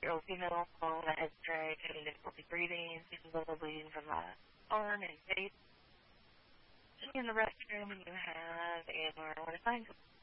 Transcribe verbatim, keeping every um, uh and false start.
sixty-year-old female on a head tray, having difficulty breathing, feeling bleeding from the arm and face. In the restroom, you have a R one assigned